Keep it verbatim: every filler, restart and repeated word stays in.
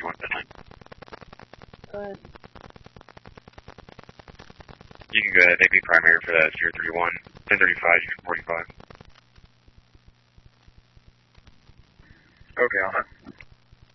you want that time. Go ahead. You can go ahead, make me primary for that zero three one, ten thirty-five, you can forty-five. Okay, I'll have